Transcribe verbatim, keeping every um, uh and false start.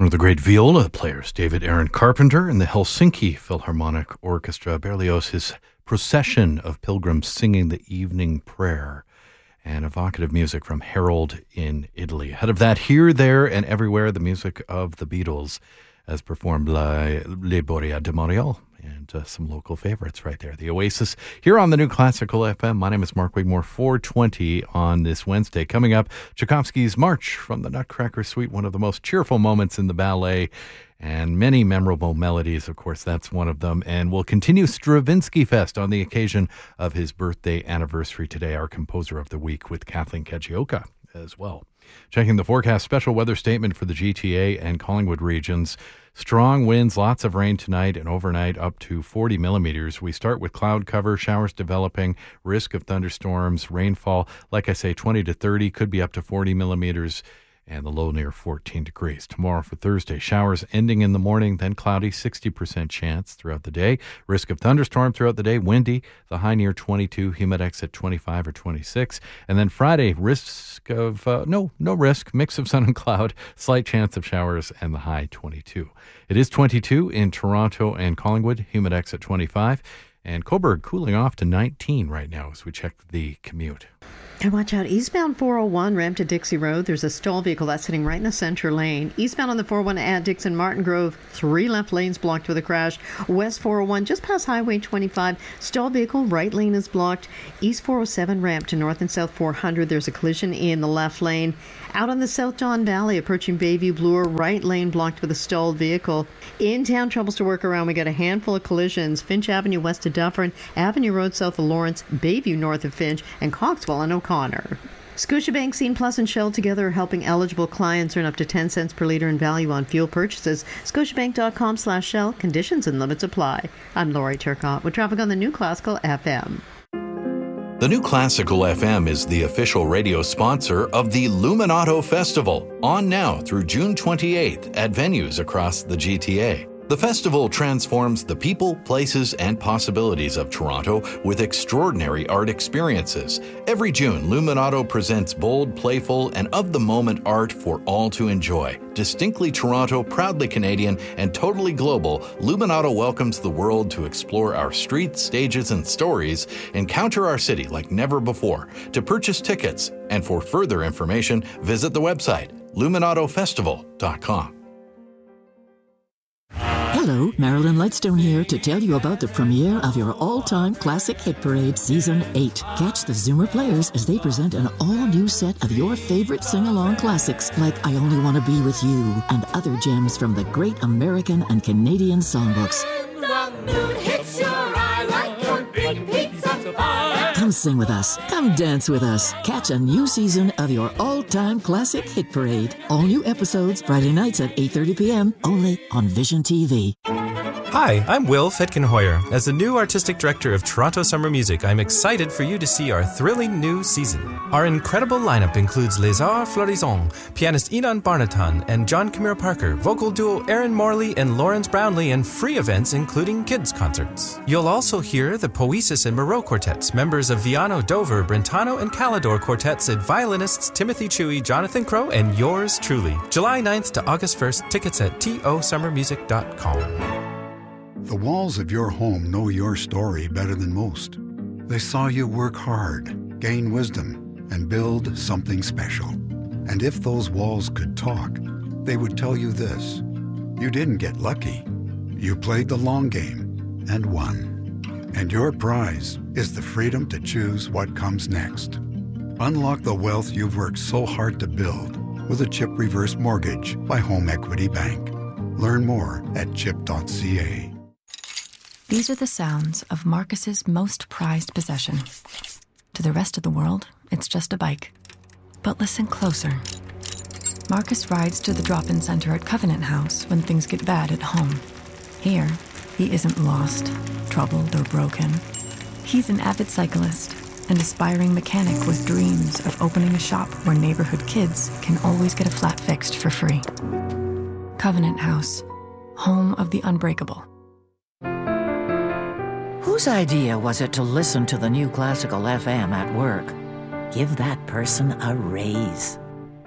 One of the great viola players, David Aaron Carpenter, and the Helsinki Philharmonic Orchestra, Berlioz, his procession of pilgrims singing the evening prayer, and evocative music from Harold in Italy. Ahead of that, Here, There, and Everywhere, the music of the Beatles, as performed by Les Boreas de Montréal, and uh, some local favorites right there. The Oasis, here on the New Classical F M. My name is Mark Wigmore, four twenty on this Wednesday. Coming up, Tchaikovsky's March from the Nutcracker Suite, one of the most cheerful moments in the ballet, and many memorable melodies. Of course, that's one of them. And we'll continue Stravinsky Fest on the occasion of his birthday anniversary today. Our composer of the week with Kathleen Kajioka as well. Checking the forecast, special weather statement for the G T A and Collingwood regions. Strong winds, lots of rain tonight and overnight, up to forty millimeters. We start with cloud cover, showers developing, risk of thunderstorms, rainfall, like I say, twenty to thirty, could be up to forty millimeters, and the low near fourteen degrees. Tomorrow for Thursday, showers ending in the morning, then cloudy, sixty percent chance throughout the day. Risk of thunderstorm throughout the day, windy, the high near twenty-two, humidex at twenty-five or twenty-six. And then Friday, risk of, uh, no, no risk, mix of sun and cloud, slight chance of showers, and the high twenty-two. It is twenty-two in Toronto and Collingwood, humidex at twenty-five. And Cobourg cooling off to nineteen right now as we check the commute. And watch out, eastbound four oh one, ramp to Dixie Road. There's a stall vehicle that's sitting right in the center lane. Eastbound on the four oh one at Dixon Martin Grove, three left lanes blocked with a crash. West four oh one, just past Highway twenty-five, stall vehicle, right lane is blocked. East four oh seven, ramp to North and South four hundred. There's a collision in the left lane. Out on the South Don Valley, approaching Bayview Bloor, right lane blocked with a stalled vehicle. In town, troubles to work around. We got a handful of collisions. Finch Avenue west of Dufferin, Avenue Road south of Lawrence, Bayview north of Finch, and Coxwell and O'Connor. Scotiabank, Scene Plus, and Shell together are helping eligible clients earn up to ten cents per litre in value on fuel purchases. Scotiabank.com slash Shell. Conditions and limits apply. I'm Lori Turcotte with traffic on the New Classical F M. The New Classical F M is the official radio sponsor of the Luminato Festival, on now through June twenty-eighth at venues across the G T A. The festival transforms the people, places, and possibilities of Toronto with extraordinary art experiences. Every June, Luminato presents bold, playful, and of-the-moment art for all to enjoy. Distinctly Toronto, proudly Canadian, and totally global, Luminato welcomes the world to explore our streets, stages, and stories, encounter our city like never before. To purchase tickets and for further information, visit the website luminato festival dot com. Hello, Marilyn Lightstone here to tell you about the premiere of your all-time classic hit parade, Season eight. Catch the Zoomer Players as they present an all-new set of your favorite sing-along classics like I Only Want to Be With You and other gems from the great American and Canadian songbooks. When the moon hits your eye like a big pizza pie. Come sing with us. Come dance with us. Catch a new season of your all-time classic hit parade. All new episodes Friday nights at eight thirty p.m. only on Vision T V. Hi, I'm Will Fitkin-Hoyer. As the new artistic director of Toronto Summer Music, I'm excited for you to see our thrilling new season. Our incredible lineup includes Les Arts Florissants, pianist Inan Barnatan and John Camille Parker, vocal duo Aaron Morley and Lawrence Brownlee, and free events including kids concerts. You'll also hear the Poesis and Moreau Quartets, members of Viano, Dover, Brentano, and Calidor Quartets, and violinists Timothy Chewy, Jonathan Crow, and yours truly. July ninth to August first, tickets at t o summer music dot com. The walls of your home know your story better than most. They saw you work hard, gain wisdom, and build something special. And if those walls could talk, they would tell you this: you didn't get lucky. You played the long game and won. And your prize is the freedom to choose what comes next. Unlock the wealth you've worked so hard to build with a CHIP Reverse Mortgage by Home Equity Bank. Learn more at chip dot c a. These are the sounds of Marcus's most prized possession. To the rest of the world, it's just a bike. But listen closer. Marcus rides to the drop-in center at Covenant House when things get bad at home. Here, he isn't lost, troubled, or broken. He's an avid cyclist, an aspiring mechanic with dreams of opening a shop where neighborhood kids can always get a flat fixed for free. Covenant House, home of the unbreakable. Whose idea was it to listen to the New Classical F M at work? Give that person a raise.